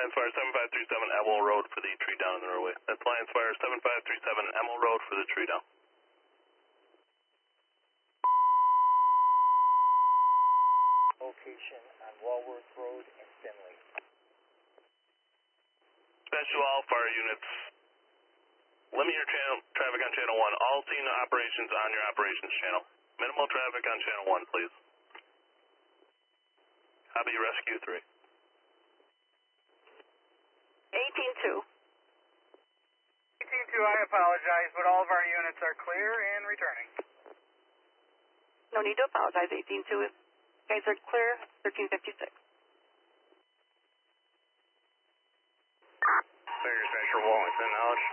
Lions Fire 7537 Emil Road for the tree down in the roadway. That's Lions Fire 7537 Emil Road for the tree down. Location on Walworth Road in Finley. Special all fire units. Limit your traffic on channel 1. All scene operations on your operations channel. Minimal traffic on channel 1, please. Copy rescue 3. 18-2. 18-2, I apologize, but all of our units are clear and returning. No need to apologize. 18-2 is, guys are clear. 1356. Clear dispatcher Wallington, knowledge.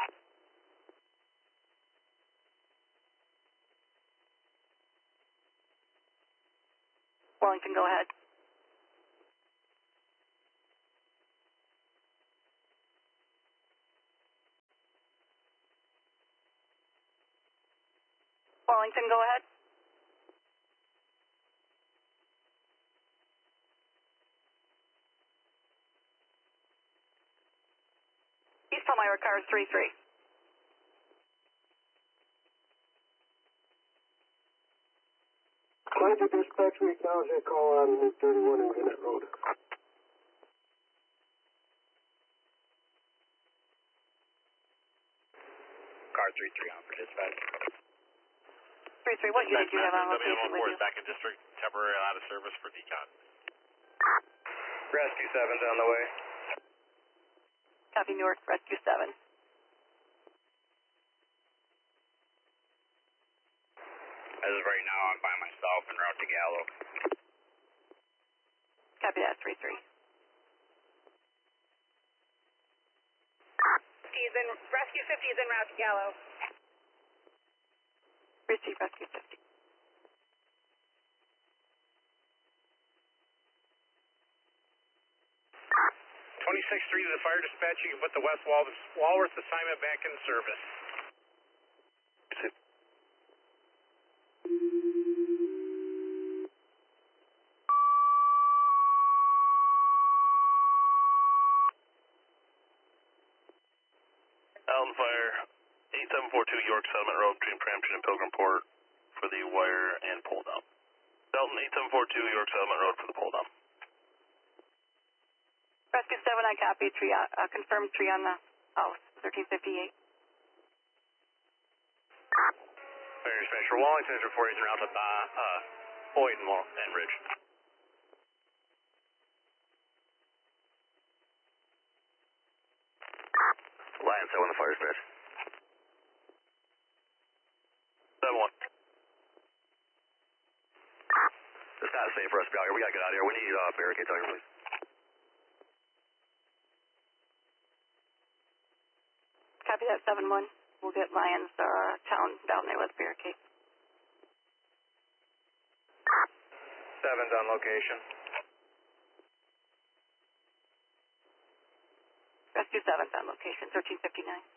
Wellington, go ahead. Wellington, go ahead. East Palmyra, cars 3-3. Climate dispatch, we acknowledge a call on Route 31 and Gannett Road. Car 3-3 on for dispatch. 3-3, what unit do you have on location with you? Second District, temporary out of service for decon. Rescue 7's on the way. Copy Newark, Rescue 7. As of right now, I'm by myself en route to Gallo. Copy that, 3-3. Rescue 50 is en route to Gallo. Receive Rescue 50. 26-3 to the fire dispatch. You can put the West Walworth assignment back in service. Alton Fire 8742 York Settlement Road between Brampton and Pilgrim Port for the wire and pull down. Dalton 8742 York Settlement Road for the pull down. Rescue 7, I copy. Tree, confirmed tree on the house, 1358. Fire dispatcher Wallington is reporting en route to Boyd and Ridge. Lion 7 on the fire dispatch. 7-1. It's not safe for us to be out here. We gotta get out of here. We need barricades out here, please. Copy that, 7-1. We'll get Lions town down there with barricade. 7's on location. Rescue 7's on location, 1359.